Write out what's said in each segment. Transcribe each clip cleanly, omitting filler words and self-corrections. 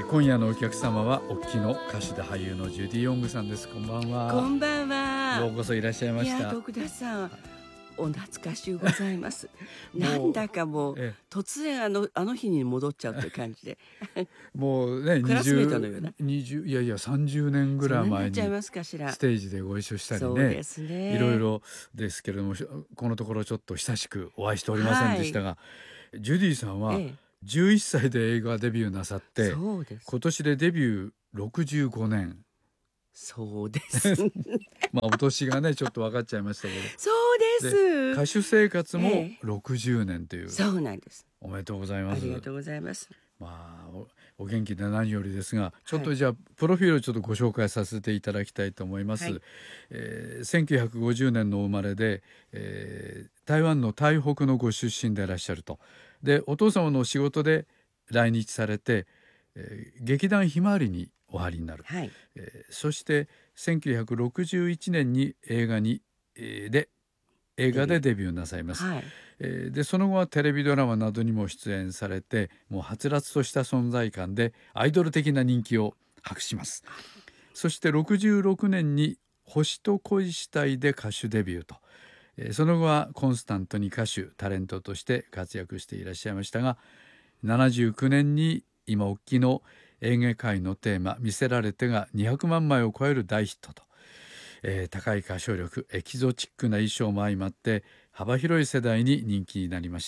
今夜のお客様はおっきの歌手で俳優のジュディ・ヨングさんです。こんばんは。 こんばんは。 ようこそいらっしゃいました。 いや徳田さん、お懐かしゅうございますなんだかもう突然あの日に戻っちゃうという感じでもうねクラスメートのような 20いやいや30年ぐらい前にステージでご一緒したりね、 そうですね、 いろいろですけれども、このところちょっと久しくお会いしておりませんでしたが、ジュディさんは11歳で映画デビューなさって、 そうです、 今年でデビュー65年。 そうですまあお年がねちょっと分かっちゃいましたけど、 そうです。 歌手生活も60年という、 そうなんです。 おめでとうございます。 ありがとうございます。 まあ お元気で何よりですが、ちょっとじゃあ、プロフィールをちょっとご紹介させていただきたいと思います。1950年の生まれで、台湾の台北のご出身でいらっしゃると。でお父様の仕事で来日されて、劇団ひまわりにお入りになる、そして1961年に映画でデビューなさいます。でその後はテレビドラマなどにも出演されて、もうはつらつとした存在感でアイドル的な人気を博します。そして66年に星と恋したいで歌手デビューと、その後はコンスタントに歌手タレントとして活躍していらっしゃいましたが、79年に今おっきの演芸界のテーマ「魅せられて」が200万枚を超える大ヒットと、高い歌唱力、エキゾチックな衣装も相まって幅広い世代に人気になりました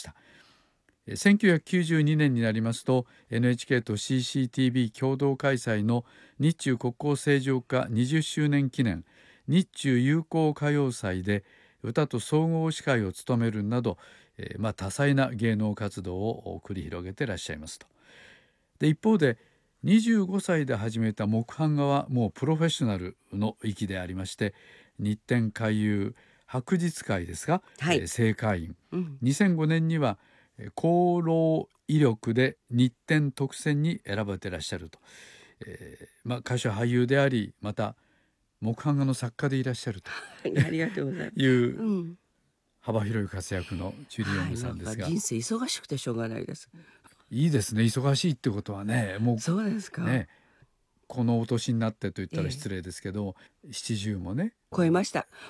。1992年になりますと NHK と CCTV 共同開催の日中国交正常化20周年記念日中友好歌謡祭で歌と総合司会を務めるなど、多彩な芸能活動を繰り広げていらっしゃいますと。で一方で25歳で始めた木版画はもうプロフェッショナルの域でありまして、日展回遊白日会ですが、正会員、2005年には功労威力で日展特選に選ばれていらっしゃると、歌手俳優であり、また木版画の作家でいらっしゃるとありがとうございます。 いう幅広い活躍のジュディ・ヨングさんですが、 人生忙しくてしょうがないです。 いいですね、忙しいってことはね。もうそうですか、 このお年になってと言ったら失礼ですけど、70もね超えました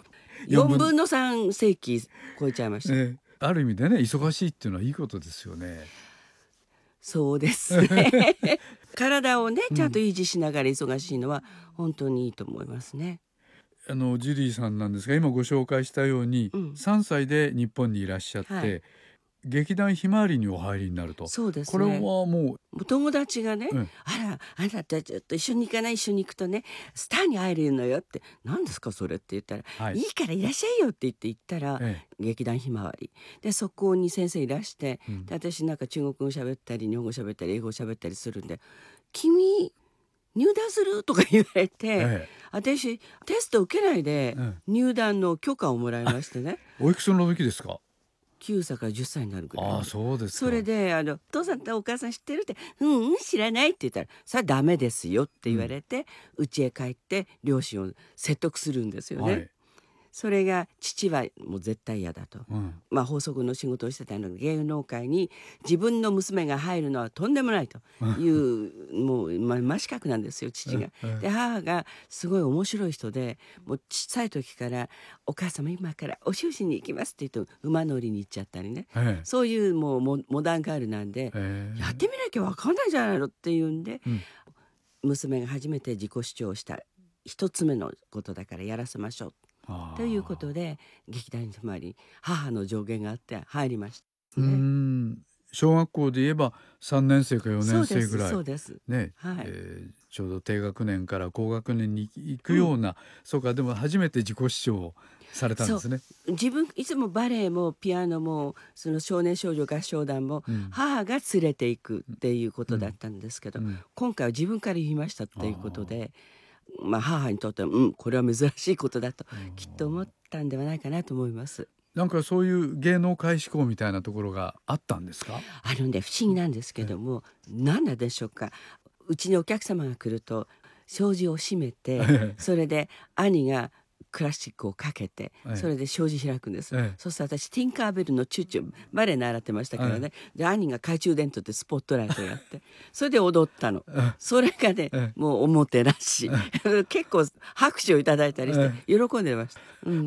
。4分の3世紀超えちゃいました、 ある意味でね、忙しいっていうのはいいことですよね。 そうですね体をねちゃんと維持しながら忙しいのは本当にいいと思いますね。 ジュディさんなんですが、今ご紹介したように、3歳で日本にいらっしゃって、劇団ひまわりにお入りになると。 そうですね。 これはもう友達がね、あなたちょっと一緒に行かない、一緒に行くとねスターに会えるのよって。何ですかそれって言ったら、いいからいらっしゃいよって言って行ったら、劇団ひまわりでそこに先生いらして、で私なんか中国語喋ったり日本語喋ったり英語喋ったりするんで、君入団するとか言われて、私テスト受けないで入団の許可をもらいましてねおいくつの時ですか ？9歳から10歳になるぐらい。 そうですか。 それでお父さんとお母さん知ってるって、知らないって言ったら、それはダメですよって言われて、家へ帰って両親を説得するんですよね。それが父はもう絶対嫌だと、法則の仕事をしてたので、芸能界に自分の娘が入るのはとんでもないという、もう真四角なんですよ父が。で母がすごい面白い人で、もう小さい時から「お母様今からお習字に行きます」って言うと馬乗りに行っちゃったりね、そういうもうモダンガールなんで、やってみなきゃ分かんないじゃないのっていうんで、娘が初めて自己主張した一つ目のことだからやらせましょうということで、劇団ひまわり母の助言があって入りました、 小学校で言えば3年生か4年生ぐらい。 そうです。 ちょうど低学年から高学年に行くような、そうか。でも初めて自己主張をされたんですね。 自分いつもバレエもピアノもその少年少女合唱団も母が連れていくっていうことだったんですけど、今回は自分から言いましたっていうことで、母にとってはこれは珍しいことだときっと思ったんではないかなと思います。 なんかそういう芸能界志向みたいなところがあったんですか？ 不思議なんですけども、何なんでしょうか。うちにお客様が来ると障子を閉めてそれで兄がクラシックをかけて、 ええそれで障子開くんです、 ええそうすると私ティンカーベルのチューチューバレエ習ってましたからね、で兄が懐中電灯ってスポットライトやってそれで踊ったの、それがね、もうおもてなし、結構拍手をいただいたりして喜んでました、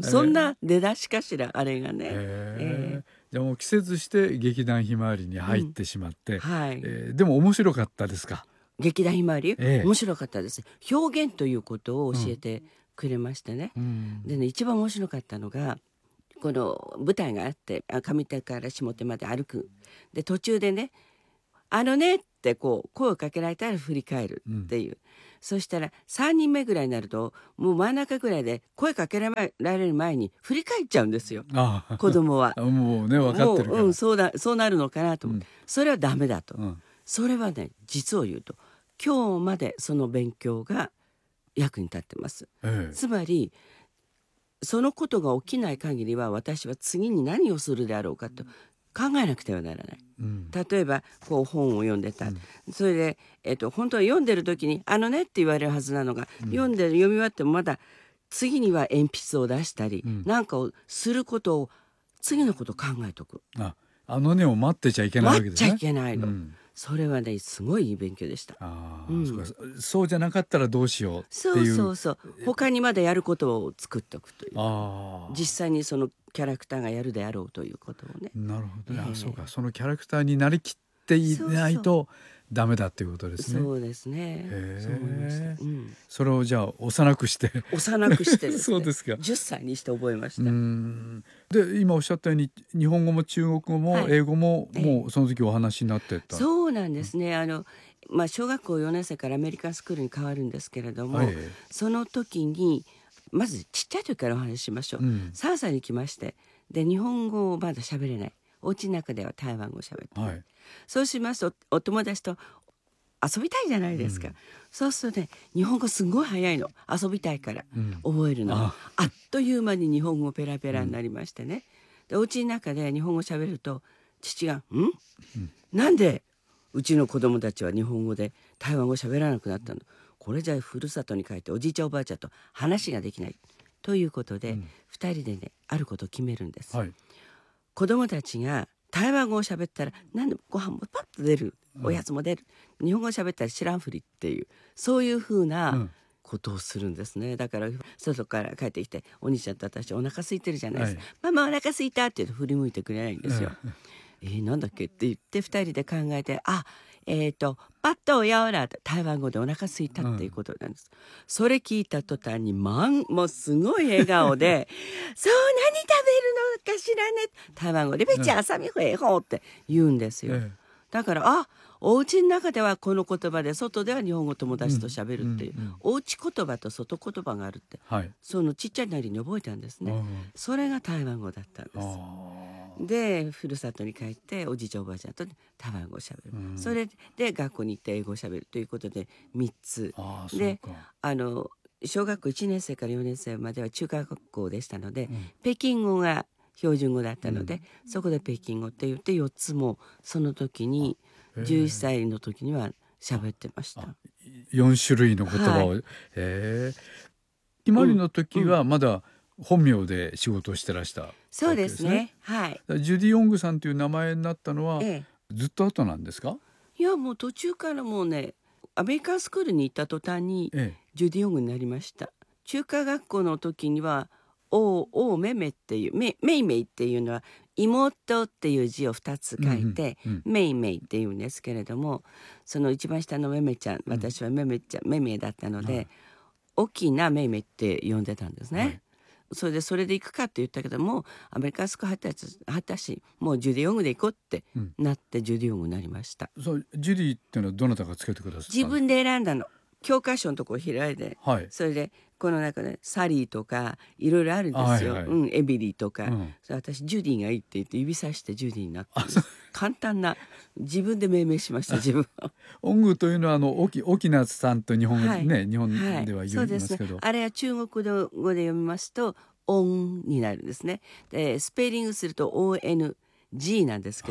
そんな出だしかしらあれがね、 じゃあもう季節して劇団ひまわりに入ってしまって、 はいでも面白かったですか？ 劇団ひまわり、 ええ面白かったです。表現ということを教えてくれましてね、でね一番面白かったのがこの舞台があって上手から下手まで歩くで途中でねあのねってこう声をかけられたら振り返るっていう、そしたら3人目ぐらいになるともう真ん中ぐらいで声かけられる前に振り返っちゃうんですよ子供は。 もうね分かってるから、 もう、そうなるのかなと思って、それはダメだと、それはね実を言うと今日までその勉強が役に立ってます、つまりそのことが起きない限りは私は次に何をするであろうかと考えなくてはならない、例えばこう本を読んでた、それで、本当は読んでる時に「あのね」って言われるはずなのが、読み終わってもまだ次には鉛筆を出したり、なんかをすることを次のことを考えとく。 あのねを待ってちゃいけないわけですね。 待っちゃいけないの、それはねすごいいい勉強でした。 そうじゃなかったらどうしようっていう。 そう他にまだやることを作っておくという、実際にそのキャラクターがやるであろうということをね。 なるほどね、そうか、そのキャラクターになりきっていないとダメだっていうことですね。 そうですね。そう思いました。 それをじゃあ幼くしてですねそうですか。 10歳にして覚えました。 で今おっしゃったように日本語も中国語も英語ももうその時お話になってた。 そうなんですね。小学校4年生からアメリカンスクールに変わるんですけれども、その時にまずちっちゃい時からお話ししましょう、3歳に来まして、で日本語をまだ喋れない、お家の中では台湾語を喋って、そうしますとお友達と遊びたいじゃないですか、そうするとね日本語すごい早いの、遊びたいから覚えるの、あっという間に日本語ペラペラになりましてね、でお家の中で日本語喋ると父がなんでうちの子供たちは日本語で台湾語喋らなくなったの、これじゃふるさとに帰っておじいちゃんおばあちゃんと話ができないということで、2人でねあることを決めるんです、子供たちが台湾語を喋ったら何でもご飯もパッと出る、おやつも出る、日本語を喋ったら知らんふりっていう、そういうふうなことをするんですね。だから外から帰ってきてお兄ちゃんと私お腹空いてるじゃないですか、ママお腹空いたって言うと振り向いてくれないんですよ、なんだっけって言って2人で考えて、パッとやおらって台湾語でお腹空いたっていうことなんです、それ聞いた途端にもうすごい笑顔でそう何食べるのかしらね、台湾語でべちゃあさみほえほって言うんですよ、だからお家の中ではこの言葉で外では日本語友達と喋るっていう、お家言葉と外言葉があるって、そのちっちゃいなりに覚えたんですね、それが台湾語だったんです。でふるさとに帰っておじいちゃんおばあちゃんと台湾語をしゃべる、それで学校に行って英語をしゃべるということで3つで、小学校1年生から4年生までは中華学校でしたので、北京語が標準語だったので、そこで北京語って言って4つもその時に11歳の時には喋ってました。 4種類の言葉を、ひまわりの時はまだ本名で仕事をしてらしたわけですね。そうですね。ジュディ・ヨングさんという名前になったのは、ずっと後なんですか？ いやもう途中からもうね、アメリカンスクールに行った途端にジュディ・ヨングになりました。中華学校の時にはめめっていうめいめいっていうのは妹っていう字を2つ書いて、めいめいっていうんですけれども、その一番下のめめちゃん、私はめめちゃんめめだったので、大きなめいめいって呼んでたんですね、それで行くかって言ったけども、アメリカンスクール入ったしもうジュディ・ヨングで行こうってなって、ジュディ・ヨングになりました。 そうジュディっていうのはどなたがつけてくださったんですか？ 自分で選んだの。教科書のところ開いて、それでこの中でサリーとかいろいろあるんですよ、エビリーとか、それ私ジュディがいいって言って指さしてジュディになって簡単な自分で命名しました自分は。 オングというのは沖縄さんと日本ね、日本では言いますけど、 そうですね、あれは中国語で読みますとオンになるんですね。でスペリングすると ONG なんですけど、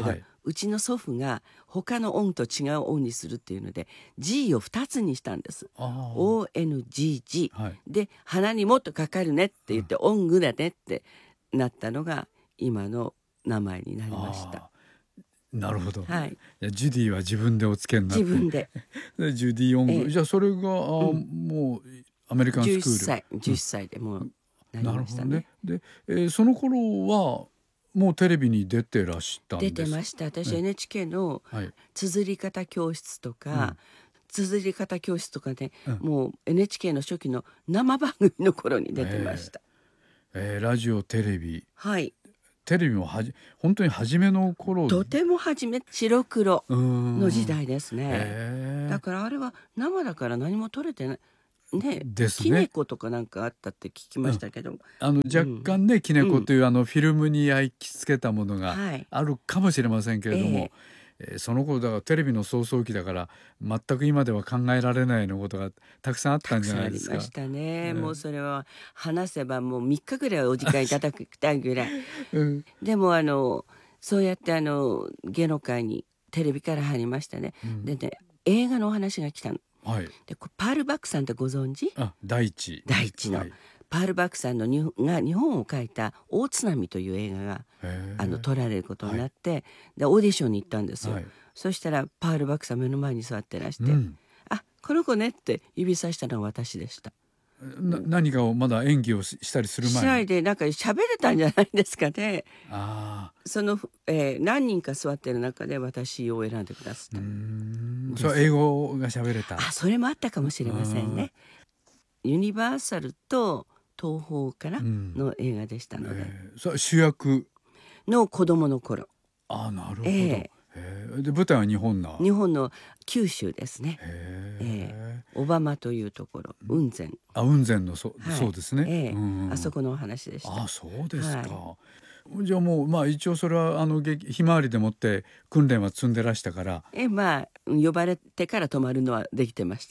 うちの祖父が他の音と違う音にするっていうので G を2つにしたんです。 あ ONGG、 はい、 で鼻にもっとかかるねって言って、音具だねってなったのが今の名前になりました。 あなるほど、 はい、 いやジュディは自分でお付けになって自分ででジュディ音楽、じゃあそれがうんもうアメリカンスクール 11歳でもうなりなるほどましたね。 ね。で、その頃はもうテレビに出てらしたんです出てました。私、 え NHK のはい、 綴り方教室とか、綴り方教室とかね、 うんもう NHK の初期の生番組の頃に出てました。 ラジオテレビはいも本当に初めの頃とても初め白黒のの時代ですね。だからあれは生だから何も取れてないね。 ですねきねことかなんかあったって聞きましたけど、 若干ねきねこというフィルムに焼き付けたものがはいあるかもしれませんけれども、その頃だからテレビの創創期だから全く今では考えられないようなことがたくさんあったんじゃないですか。 たくさんありましたね。もうそれは話せばもう3日ぐらいお時間いただきたいぐらい。 うんでもそうやって芸能界にテレビから入りましたね。でね、映画のお話が来たの。 はい、 でパール・バックさんってご存知？ 第一の、 はい、 パール・バックさんのが日本を描いた「大津波」という映画がへー撮られることになって、でオーディションに行ったんですよ。 はいそしたらパール・バックさん目の前に座ってらしてうん 「あ、この子ね」って指さしたのは私でした。 何かをまだ演技をしたりするし前にないでなんか喋れたんじゃないですかね。 あ何人か座ってる中で私を選んでくださった。 そう英語が喋れた。 それもあったかもしれませんね。ユニバーサルと東宝からの映画でしたので、 そう主役の子供の頃。 なるほど、で舞台は日本日本の九州ですね。小浜というところ、雲仙。 雲仙のそうですね、 あそこのお話でした。 そうですか、じゃあもう一応それはひまわりでもって訓練は積んでらしたから呼ばれてから泊まるのはできてました。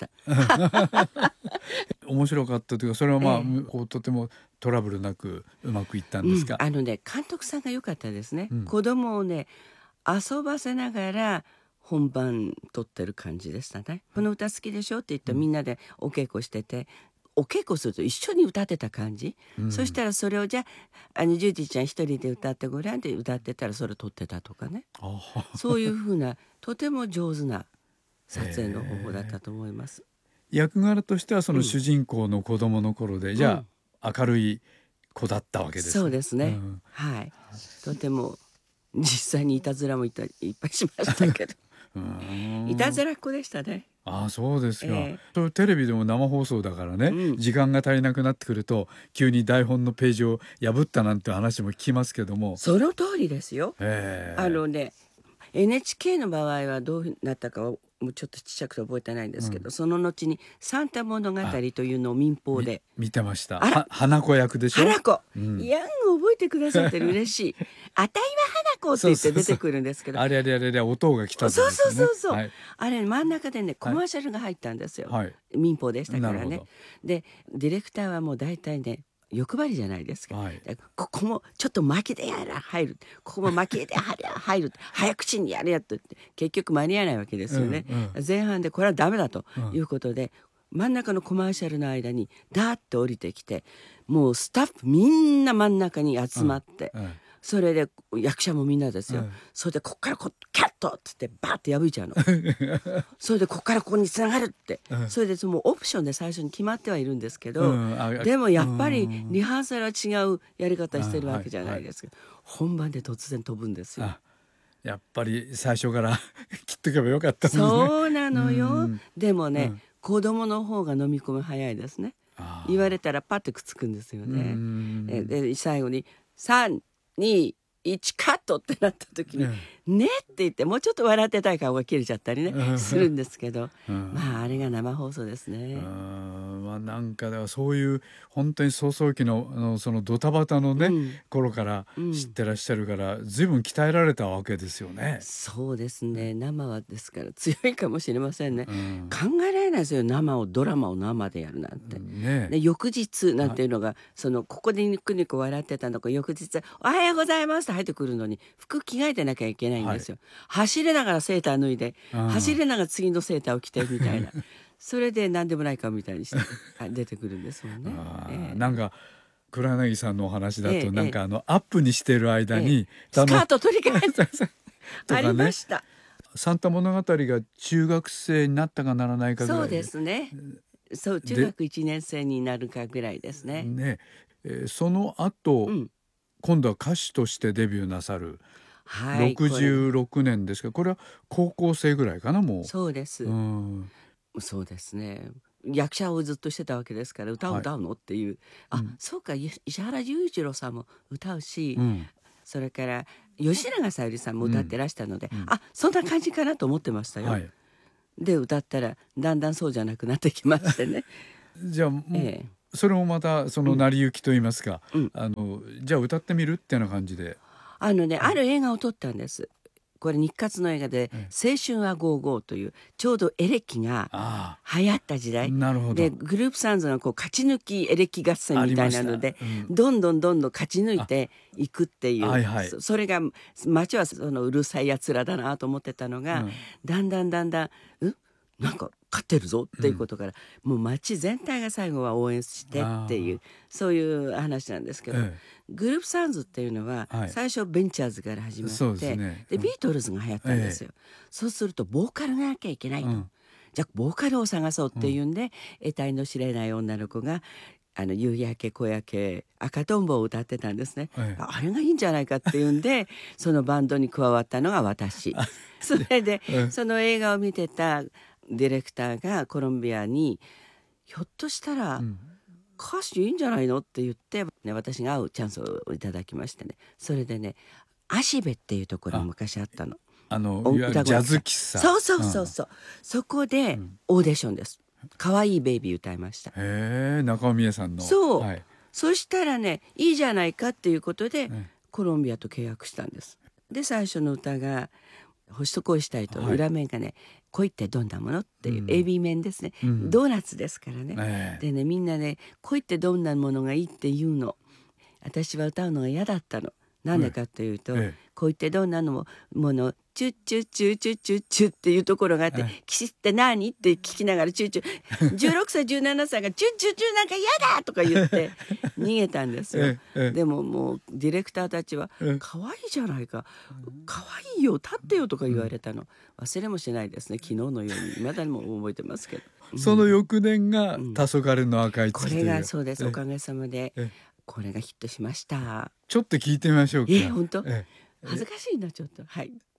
面白かったというかそれはこうとてもトラブルなくうまくいったんですか？ 監督さんが良かったですね。子供をね遊ばせながら本番撮ってる感じでしたね。この歌好きでしょって言ってみんなでお稽古してて、お稽古すると一緒に歌ってた感じ、そしたらそれをじゃあジュディちゃん一人で歌ってごらんで歌ってたらそれ撮ってたとかねそういうふうなとても上手な撮影の方法だったと思います。 役柄としてはその主人公の子供の頃で、じゃあ明るい子だったわけですね。 そうですね、はい。とても実際にいたずらもいっぱいしましたけどいたずらっ子でしたね。 そうですか、それテレビでも生放送だからね、時間が足りなくなってくると急に台本のページを破ったなんて話も聞きますけども。 その通りですよ。NHK の場合はどうなったかはもうちょっとちっちゃくて覚えてないんですけど、その後に「サンタ物語」というのを民放で見てました。花子役でしょ。 花子、いやん覚えてくださってる嬉しい「あたいは花子」って言って出てくるんですけど、 あれ音が来たんですよね。 そう、あれ真ん中でねコマーシャルが入ったんですよ、民放でしたからね。でディレクターはもう大体ね欲張りじゃないですか、ここもちょっと巻きで入る、ここも巻きで入る早口にやるやって結局間に合わないわけですよね、前半でこれはダメだということで、真ん中のコマーシャルの間にダーッと降りてきて、もうスタッフみんな真ん中に集まって、それで役者もみんなですよ、それでこっからキャットっつってバーッて破いちゃうのそれでこっからここにつながるって、それでもうオプションで最初に決まってはいるんですけど、でもやっぱりリハーサルは違うやり方してるわけじゃないですか、本番で突然飛ぶんですよ。 やっぱり最初から切っとけばよかったんですね。 そうなのよ、でもね、子供の方が飲み込み早いですね。言われたらパッてくっつくんですよね。で最後に3、2、1カットってなった時に「ね」って言ってもうちょっと笑ってたい顔が切れちゃったりねするんですけど、あれが生放送ですね。 なんかではそういう本当に早々期のそのドタバタのね、頃から知ってらっしゃるから随分鍛えられたわけですよね。 そうですね、生はですから強いかもしれませんね、考えられないですよ、ドラマを生でやるなんて、翌日なんていうのがここでニコニコ笑ってたのが翌日「おはようございます」って入ってくるのに服着替えてなきゃいけないんですよ。走れながらセーター脱いで、走れながら次のセーターを着てみたいなそれで何でもないかみたいにして出てくるんですもんね。 なんか黒柳さんのお話だと、なんかアップにしてる間に、 スカート取り替えてありました。 サンタ物語が中学生になったかならないかぐらいそうですね。そう、中学1年生になるかぐらいですね。 その後、今度は歌手としてデビューなさる、66年ですが、これは高校生ぐらいかな、もう。 そうです。そうですね。役者をずっとしてたわけですから、歌を歌うのっていう、そうか、石原裕次郎さんも歌うし、それから吉永小百合さんも歌ってらしたので、そんな感じかなと思ってましたよ。で歌ったらだんだんそうじゃなくなってきましてね。 じゃあ、それもまたその成り行きと言いますか、じゃあ歌ってみるっていうような感じで、ある映画を撮ったんです。これ日活の映画で「青春は55」というちょうどエレキが流行った時代で、グループサウンズのこう勝ち抜きエレキ合戦みたいなので、どんどん勝ち抜いていくっていう、それが街はそのうるさいやつらだなと思ってたのが、だんだんなんか勝ってるぞっていうことから、もう街全体が最後は応援してっていう、そういう話なんですけど、グループサウンズっていうのは最初ベンチャーズから始まって、でビートルズが流行ったんですよ。そうするとボーカルがなきゃいけないと、じゃあボーカルを探そうっていうんで、得体の知れない女の子が夕焼け小焼け赤とんぼを歌ってたんですね。あれがいいんじゃないかっていうんでそのバンドに加わったのが私。それで、その映画を見てたディレクターがコロンビアにひょっとしたら歌手いいんじゃないのって言って、私が会うチャンスをいただきましてね。それでね、芦部っていうところに昔あったの。 ジャズ喫茶。 そう、そこでオーディションです。可愛いベイビー歌いました。 中尾美恵さんの。 そう、そしたらね、いいじゃないかっていうことで、コロンビアと契約したんです。で最初の歌が星と恋したいと、裏面がね、恋ってどんなものっていう AB 面ですね、ドーナツですからね。でね、みんなね、恋ってどんなものがいいって言うの。私は歌うのが嫌だったの。なんでかっていうと、恋ってどんなものチュッチュッチュッチュッチュッチュッっていうところがあって、キシって何って聞きながらチュッチュッ16歳17歳がチュッチュッチュッなんか嫌だとか言って逃げたんですよ。でももうディレクターたちは可愛いじゃないか、可愛いよ立ってよとか言われたの、忘れもしないですね。昨日のように未だにも覚えてますけど、 その翌年が黄昏の赤い月という、 これがそうです。おかげさまでこれがヒットしました。 ちょっと聞いてみましょうか。 本当、恥ずかしいなちょっと。はい。